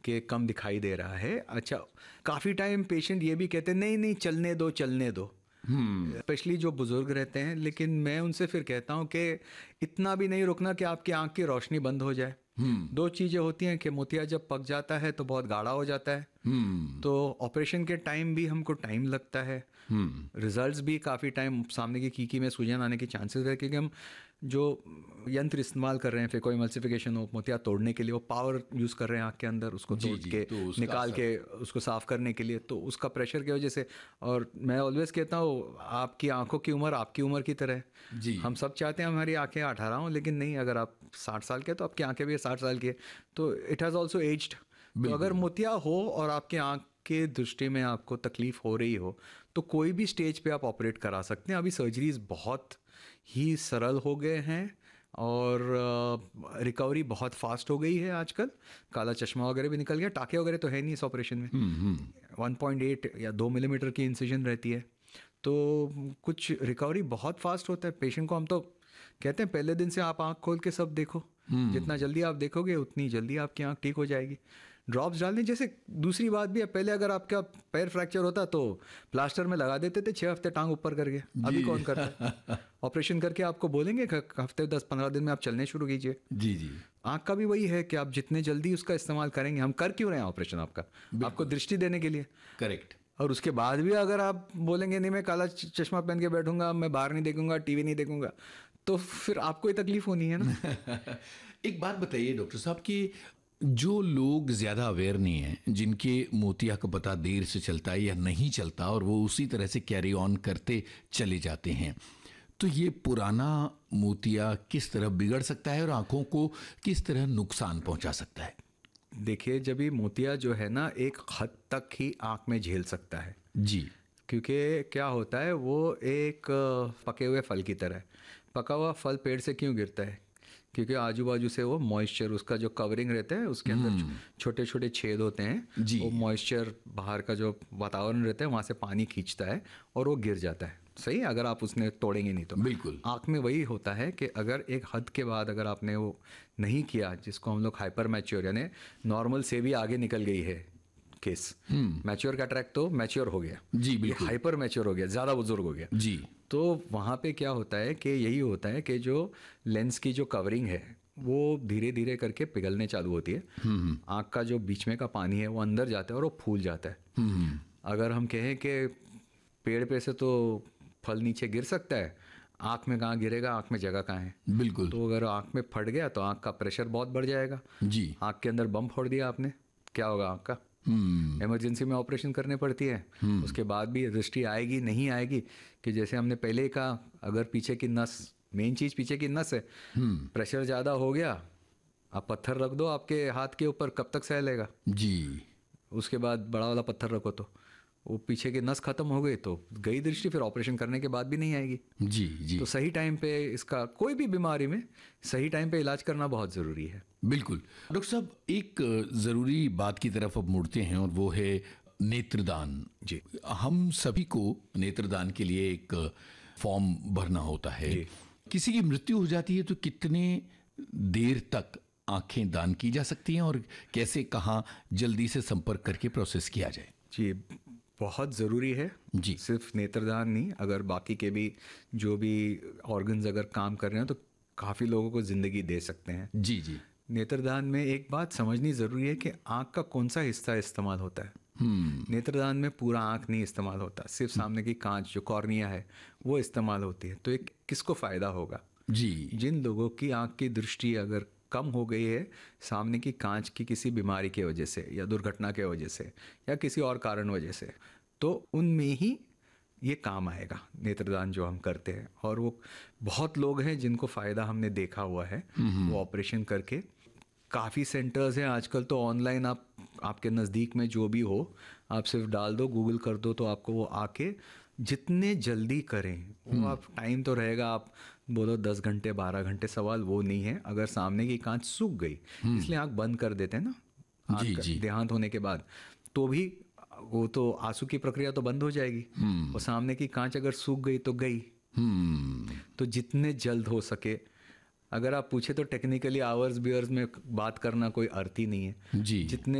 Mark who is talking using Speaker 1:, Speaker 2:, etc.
Speaker 1: कि कम दिखाई दे रहा है। अच्छा, काफ़ी टाइम पेशेंट ये भी कहते हैं नहीं नहीं चलने दो चलने दो, स्पेशली जो बुजुर्ग रहते हैं। लेकिन मैं उनसे फिर कहता हूँ कि इतना भी नहीं रुकना कि आपकी आंख की रोशनी बंद हो जाए। दो चीज़ें होती हैं कि मोतिया जब पक जाता है तो बहुत गाढ़ा हो जाता है, तो ऑपरेशन के टाइम भी हमको टाइम लगता है, रिजल्ट्स भी काफ़ी टाइम, सामने की कीकी में सूजन आने की चांसेस है, क्योंकि हम जो यंत्र इस्तेमाल कर रहे हैं फेको इमल्सिफिकेशन हो मोतिया तोड़ने के लिए, वो पावर यूज़ कर रहे हैं आँख के अंदर उसको तोड़ के
Speaker 2: तो उसका
Speaker 1: निकाल के उसको साफ़ करने के लिए, तो उसका प्रेशर की वजह से। और मैं ऑलवेज़ कहता हूँ आपकी आंखों की उम्र आपकी उम्र की तरह है।
Speaker 2: जी।
Speaker 1: हम सब चाहते हैं हमारी आंखें 18 हों, लेकिन नहीं, अगर आप 60 साल के तो आपकी आंखें भी 60 साल की है, तो इट हैज़ ऑल्सो एज्ड। तो अगर मोतिया हो और आपके आंख के दृष्टि में आपको तकलीफ हो रही हो तो कोई भी स्टेज पे आप ऑपरेट करा सकते हैं। अभी सर्जरीज बहुत ही सरल हो गए हैं और रिकवरी बहुत फास्ट हो गई है आजकल। काला चश्मा वगैरह भी निकल गया, टाके वगैरह तो है नहीं इस ऑपरेशन में। 1.8 या 2 मिलीमीटर की इंसिजन रहती है, तो कुछ रिकवरी बहुत फास्ट होता है। पेशेंट को हम तो कहते हैं पहले दिन से आप आंख खोल के सब देखो, जितना जल्दी आप देखोगे उतनी जल्दी आपकी आंख ठीक हो जाएगी। ड्रॉप्स डालने जैसे दूसरी बात भी है, पहले अगर आपका पैर फ्रैक्चर होता तो प्लास्टर में लगा देते थे 6 हफ्ते टांग ऊपर करके, अभी कौन करता है? ऑपरेशन करके आपको बोलेंगे हफ्ते 10-15 दिन में आप चलने शुरू कीजिए।
Speaker 2: जी जी।
Speaker 1: आंख का भी वही है कि आप जितने जल्दी उसका इस्तेमाल करेंगे, हम कर क्यों रहे हैं ऑपरेशन आपका, आपको दृष्टि देने के लिए।
Speaker 2: करेक्ट।
Speaker 1: और उसके बाद भी अगर आप बोलेंगे नहीं मैं काला चश्मा पहन के बैठूंगा, मैं बाहर नहीं देखूंगा, टीवी नहीं देखूंगा, तो फिर आपको ही तकलीफ होनी है ना।
Speaker 2: एक बात बताइए डॉक्टर साहब कि जो लोग ज़्यादा अवेयर नहीं हैं, जिनके मोतिया का पता देर से चलता है या नहीं चलता और वो उसी तरह से कैरी ऑन करते चले जाते हैं, तो ये पुराना मोतिया किस तरह बिगड़ सकता है और आंखों को किस तरह नुकसान पहुंचा सकता है?
Speaker 1: देखिए, जब ये मोतिया जो है ना एक हद तक ही आंख में झेल सकता है
Speaker 2: जी।
Speaker 1: क्योंकि क्या होता है, वो एक पके हुए फल की तरह है। पका हुआ फल पेड़ से क्यों गिरता है? क्योंकि आजू बाजू से वो मॉइस्चर, उसका जो कवरिंग रहता है उसके अंदर छोटे छोटे छेद होते हैं
Speaker 2: जी।
Speaker 1: वो मॉइस्चर, बाहर का जो वातावरण रहता है वहाँ से पानी खींचता है और वो गिर जाता है। सही, अगर आप उसने तोड़ेंगे नहीं तो।
Speaker 2: बिल्कुल।
Speaker 1: आँख में वही होता है कि अगर एक हद के बाद अगर आपने वो नहीं किया, जिसको हम लोग हाइपर मैच्योर, यानी नॉर्मल से भी आगे निकल गई है केस। मैच्योर कैटरैक्ट तो मैच्योर हो गया
Speaker 2: जी, बिल्कुल।
Speaker 1: हाइपर मैच्योर हो गया, ज़्यादा बुजुर्ग हो गया
Speaker 2: जी।
Speaker 1: तो वहाँ पे क्या होता है कि यही होता है कि जो लेंस की जो कवरिंग है वो धीरे धीरे करके पिघलने चालू होती है। आँख का जो बीच में का पानी है वो अंदर जाता है और वो फूल जाता है। अगर हम कहें कि पेड़ पे से तो फल नीचे गिर सकता है, आँख में कहाँ गिरेगा, आँख में जगह कहाँ है?
Speaker 2: बिल्कुल।
Speaker 1: तो अगर आँख में फट गया तो आँख का प्रेशर बहुत बढ़ जाएगा।
Speaker 2: जी।
Speaker 1: आँख के अंदर बम फोड़ दिया आपने, क्या होगा आँख का? इमरजेंसी में ऑपरेशन करने पड़ती है। उसके बाद भी दृष्टि आएगी नहीं आएगी, कि जैसे हमने पहले ही कहा, अगर पीछे की नस, मेन चीज़ पीछे की नस है, प्रेशर ज़्यादा हो गया, आप पत्थर रख दो आपके हाथ के ऊपर, कब तक सह लेगा?
Speaker 2: जी।
Speaker 1: उसके बाद बड़ा वाला पत्थर रखो तो वो पीछे की नस खत्म हो गई तो गई दृष्टि, फिर ऑपरेशन करने के बाद भी नहीं आएगी।
Speaker 2: जी जी।
Speaker 1: तो सही टाइम पे इसका, कोई भी बीमारी में सही टाइम पे इलाज करना बहुत ज़रूरी है।
Speaker 2: बिल्कुल। डॉक्टर साहब, एक ज़रूरी बात की तरफ अब मुड़ते हैं और वो है नेत्रदान।
Speaker 1: जी।
Speaker 2: हम सभी को नेत्रदान के लिए एक फॉर्म भरना होता है। किसी की मृत्यु हो जाती है तो कितने देर तक आंखें दान की जा सकती हैं और कैसे, कहाँ जल्दी से संपर्क करके प्रोसेस किया जाए?
Speaker 1: जी, बहुत ज़रूरी है
Speaker 2: जी।
Speaker 1: सिर्फ नेत्रदान नहीं, अगर बाकी के भी जो भी ऑर्गन्स अगर काम कर रहे हैं तो काफ़ी लोगों को ज़िंदगी दे सकते हैं।
Speaker 2: जी जी।
Speaker 1: नेत्रदान में एक बात समझनी ज़रूरी है कि आँख का कौन सा हिस्सा इस्तेमाल होता है। नेत्रदान में पूरा आँख नहीं इस्तेमाल होता, सिर्फ सामने की कांच जो कॉर्निया है वो इस्तेमाल होती है। तो एक किसको फ़ायदा होगा?
Speaker 2: जी।
Speaker 1: जिन लोगों की आँख की दृष्टि अगर कम हो गई है सामने की कांच की किसी बीमारी की वजह से या दुर्घटना के वजह से या किसी और कारण वजह से, तो उनमें ही ये काम आएगा नेत्रदान जो हम करते हैं। और वो बहुत लोग हैं जिनको फ़ायदा हमने देखा हुआ है वो ऑपरेशन करके। काफ़ी सेंटर्स हैं आजकल तो ऑनलाइन, आप आपके नज़दीक में जो भी हो आप सिर्फ डाल दो, गूगल कर दो तो आपको वो आके जितने जल्दी करें वो, आप टाइम तो रहेगा, आप बोलो 10 घंटे 12 घंटे, सवाल वो नहीं है। अगर सामने की कांच सूख गई, इसलिए आँख बंद कर देते हैं ना
Speaker 2: जी।
Speaker 1: देहांत होने के बाद, तो भी वो तो आंसू की प्रक्रिया तो बंद हो जाएगी और सामने की कांच अगर सूख गई तो गई। तो जितने जल्द हो सके, अगर आप पूछे तो टेक्निकली आवर्स बियर्स में बात करना कोई अर्थ ही नहीं है।
Speaker 2: जी।
Speaker 1: जितने